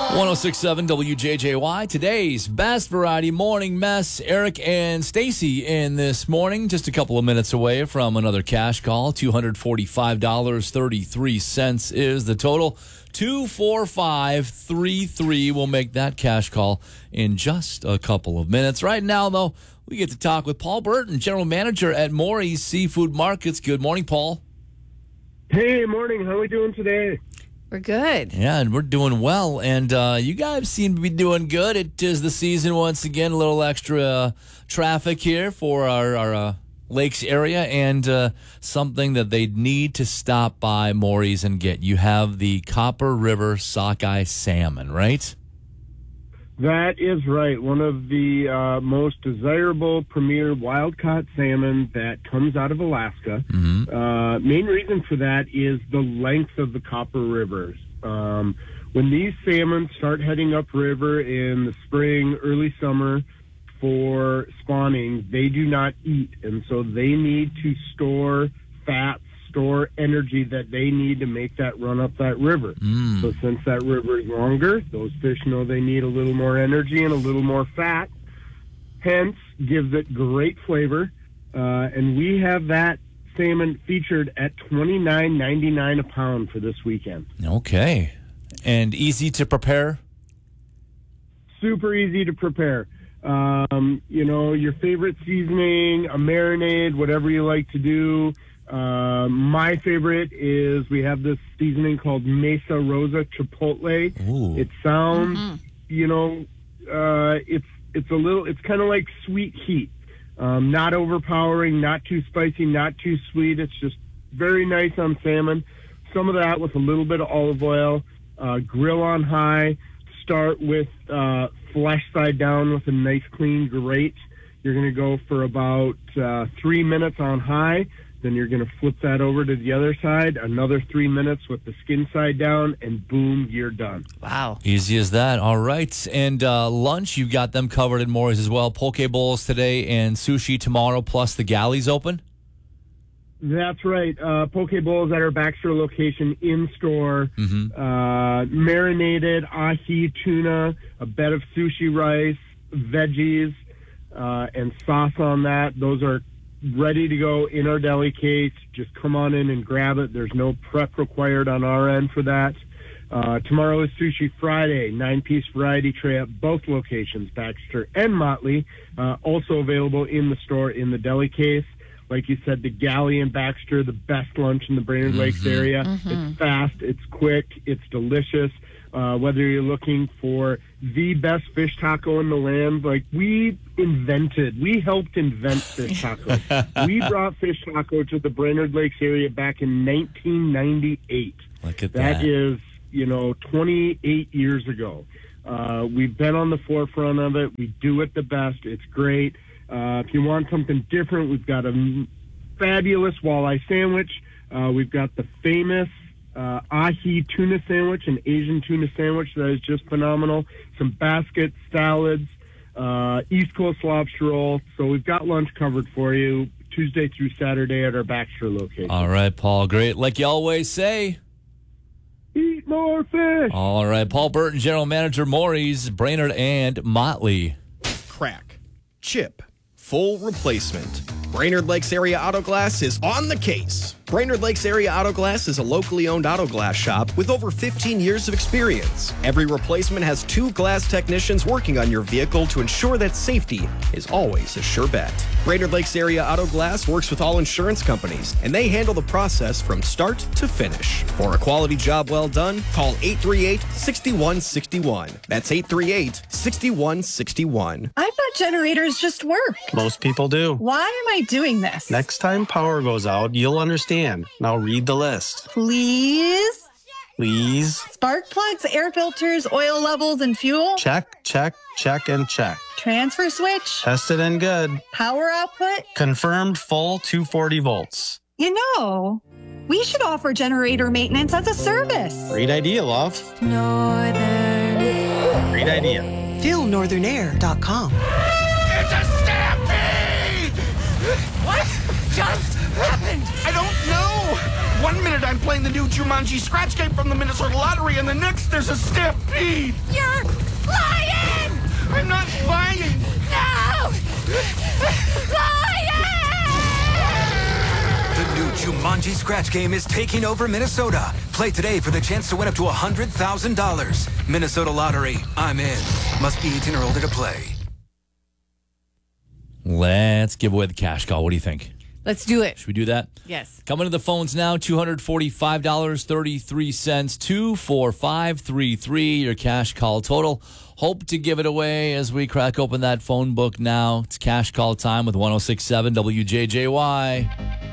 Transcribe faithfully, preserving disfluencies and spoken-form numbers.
one oh six point seven W J J Y, today's best variety morning mess. Eric and Stacy in this morning, just a couple of minutes away from another cash call. two hundred forty-five dollars and thirty-three cents is the total. two four five three three will make that cash call in just a couple of minutes. Right now, though, we get to talk with Paul Burton, General Manager at Maury's Seafood Markets. Good morning, Paul. Hey, morning. How are we doing today? We're good. Yeah, and we're doing well. And uh, you guys seem to be doing good. It is the season once again. A little extra uh, traffic here for our, our uh, lakes area, and uh, something that they need to stop by Maury's and get. You have the Copper River sockeye salmon, right? That is right. One of the uh, most desirable premier wild-caught salmon that comes out of Alaska. Mm-hmm. Uh, main reason for that is the length of the Copper Rivers. Um, when these salmon start heading upriver in the spring, early summer for spawning, they do not eat, and so they need to store fats, store energy that they need to make that run up that river. Mm. So since that river is longer, those fish know they need a little more energy and a little more fat, hence gives it great flavor. Uh, and we have that salmon featured at twenty-nine ninety-nine a pound for this weekend. Okay. And easy to prepare? Super easy to prepare. Um, you know, your favorite seasoning, a marinade, whatever you like to do. Uh, my favorite is we have this seasoning called Mesa Rosa Chipotle. Ooh. It sounds, mm-hmm. you know, uh, it's it's a little, it's kind of like sweet heat. Um, not overpowering, not too spicy, not too sweet. It's just very nice on salmon. Some of that with a little bit of olive oil. Uh, grill on high. Start with uh, flesh side down with a nice clean grate. You're going to go for about uh, three minutes on high. Then you're going to flip that over to the other side, another three minutes with the skin side down, and boom, you're done. Wow. Easy as that. All right. And uh, lunch, you've got them covered at Maury's as well. Poke bowls today and sushi tomorrow, plus the galleys open? That's right. Uh, poke bowls at our Baxter location in-store. Mm-hmm. Uh, marinated ahi tuna, a bed of sushi rice, veggies, uh, and sauce on that. Those are ready to go in our deli case. Just come on in and grab it. There's no prep required on our end for that. Uh, tomorrow is Sushi Friday, nine-piece variety tray at both locations, Baxter and Motley, uh, also available in the store in the deli case. Like you said, the galley and Baxter, the best lunch in the Brainerd mm-hmm. Lakes area. Mm-hmm. It's fast, it's quick, it's delicious. Uh, whether you're looking for the best fish taco in the land, like we invented, we helped invent fish taco. We brought fish taco to the Brainerd Lakes area back in nineteen ninety-eight. Look at that. That is, you know, twenty-eight years ago. Uh, we've been on the forefront of it. We do it the best. It's great. Uh, if you want something different, we've got a fabulous walleye sandwich. Uh, we've got the famous Uh, ahi tuna sandwich, an Asian tuna sandwich that is just phenomenal. Some basket salads, uh, East Coast lobster roll. So we've got lunch covered for you Tuesday through Saturday at our Baxter location. All right, Paul. Great. Like you always say, eat more fish. All right, Paul Burton, General Manager, Maury's, Brainerd and Motley. Crack, chip, full replacement. Brainerd Lakes Area Auto Glass is on the case. Brainerd Lakes Area Auto Glass is a locally owned auto glass shop with over fifteen years of experience. Every replacement has two glass technicians working on your vehicle to ensure that safety is always a sure bet. Brainerd Lakes Area Auto Glass works with all insurance companies, and they handle the process from start to finish. For a quality job well done, call eight three eight, six one six one. That's eight three eight, six one six one. I thought generators just work. Most people do. Why am I doing this? Next time power goes out, you'll understand. Now read the list. Please? Please. Spark plugs, air filters, oil levels, and fuel? Check, check, check, and check. Transfer switch? Tested and good. Power output? Confirmed full two hundred forty volts. You know, we should offer generator maintenance as a service. Great idea, love. Northern Air. Great idea. Feel northern air dot com. It's a stampede! What just happened? I don't know. One minute I'm playing the new Jumanji Scratch game from the Minnesota Lottery, and the next there's a stampede. You're Jumanji Scratch Game is taking over Minnesota. Play today for the chance to win up to one hundred thousand dollars. Minnesota Lottery. I'm in. Must be eighteen or older to play. Let's give away the cash call. What do you think? Let's do it. Should we do that? Yes. Coming to the phones now, two hundred forty-five dollars and thirty-three cents, two four five three three, your cash call total. Hope to give it away as we crack open that phone book now. It's cash call time with one oh six point seven W J J Y.